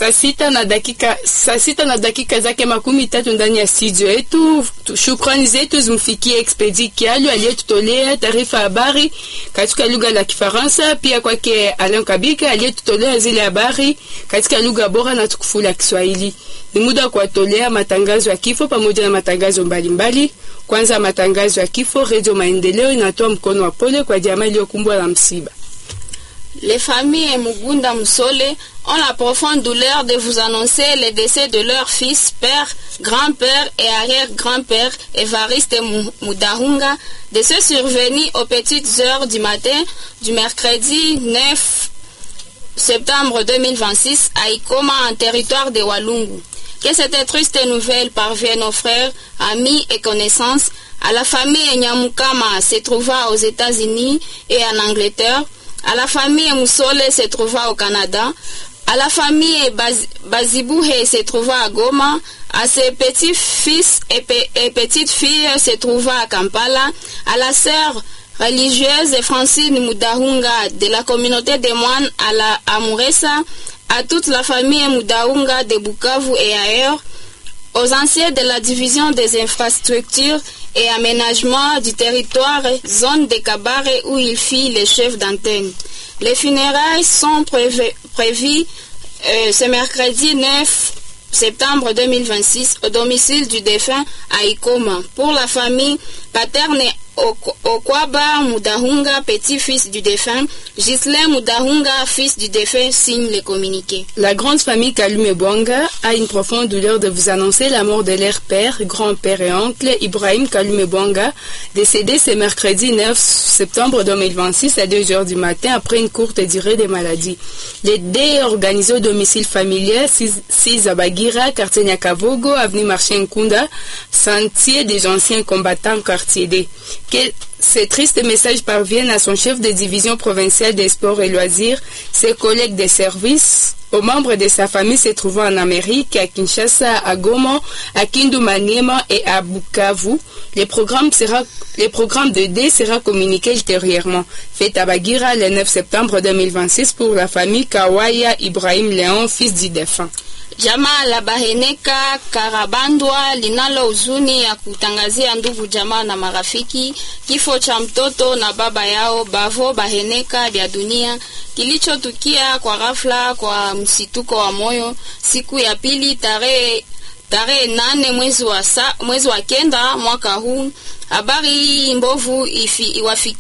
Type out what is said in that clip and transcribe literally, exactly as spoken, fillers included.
Saa sita na dakika saa sita na dakika zake makumi tatu ndani ya studio yetu. Shukrani zetu zimfikie Expedi Kialu aliyetutolea taarifa habari katika lugha la Kifaransa, pia kwake Alain Kabika aliyetutolea zile habari katika lugha bora na tukufu la Kiswahili. Ni muda kwa tolea matangazo ya kifo pamoja na matangazo mbalimbali. Kwanza matangazo ya kifo, Radio Maendeleo inatoa mkono wa pole kwa jamaa iliyokumbwa na msiba. Les familles Mugunda Musole ont la profonde douleur de vous annoncer le décès de leur fils, père, grand-père et arrière-grand-père Evariste Mudahunga, décès survenu aux petites heures du matin du mercredi neuf septembre deux mille vingt-six à Ikoma en territoire de Walungu. Que cette triste nouvelle parvienne aux frères, amis et connaissances, à la famille Nyamukama se trouvant aux États-Unis et en Angleterre, à la famille Musole se trouvant au Canada, à la famille Baz Bazibouhe se trouvant à Goma, à ses petits-fils et, pe et petites-filles se trouvant à Kampala, à la sœur religieuse Francine Mudahunga de la communauté des moines à la Amuresa, à toute la famille Mudahunga de Bukavu et ailleurs, aux anciens de la division des infrastructures et aménagement du territoire, zone de Kabare où il fit les chefs d'antenne. Les funérailles sont prévues prévues euh, ce mercredi neuf septembre deux mille vingt-six au domicile du défunt à Ikoma. Pour la famille paterne Okwaba Mudahunga, petit-fils du défunt, Gislain Mudahunga, fils du défunt, signe le communiqué. La grande famille Kalume Bwanga a une profonde douleur de vous annoncer la mort de leur père, grand-père et oncle, Ibrahim Kalume Bwanga, décédé ce mercredi neuf septembre deux mille vingt-six à deux heures du matin après une courte durée de maladie. Les dés organisés au domicile familial six à Bagira, quartier Nyakavogo, avenue Marché Nkunda, sentier des anciens combattants, quartier D. Que ces tristes messages parviennent à son chef de division provinciale des sports et loisirs, ses collègues de service, aux membres de sa famille se trouvant en Amérique, à Kinshasa, à Goma, à Kindu Maniema et à Bukavu. Les programmes sera, les programmes de D sera communiqué ultérieurement. Fait à Bagira le neuf septembre deux mille vingt-six pour la famille Kawaya Ibrahim Léon, fils du défunt. Jamaa la Baheneka Karabandwa linalo huzuni ya kutangazia ndugu jamaa na marafiki kifo cha mtoto na baba yao Bavo Baheneka vya dunia kilichotukia kwa ghafla kwa msituko wa moyo siku ya pili tarehe tarehe nane mwezi wa sa, mwezi wa kenda mwaka huu. Habari mbovu ifi iwafiki